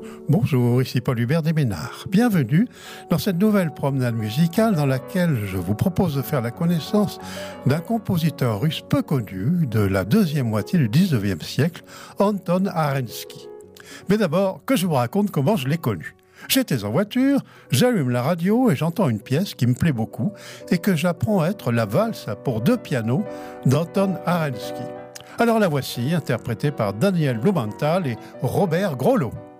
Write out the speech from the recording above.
Bonjour, ici Paul-Hubert Desménards. Bienvenue dans cette nouvelle promenade musicale dans laquelle je vous propose de faire la connaissance d'un compositeur russe peu connu de la deuxième moitié du 19e siècle, Anton Arensky. Mais d'abord, que je vous raconte comment je l'ai connu. J'étais en voiture, j'allume la radio et j'entends une pièce qui me plaît beaucoup et que j'apprends à être la valse pour 2 pianos d'Anton Arensky. Alors la voici, interprétée par Daniel Blumenthal et Robert Grolot.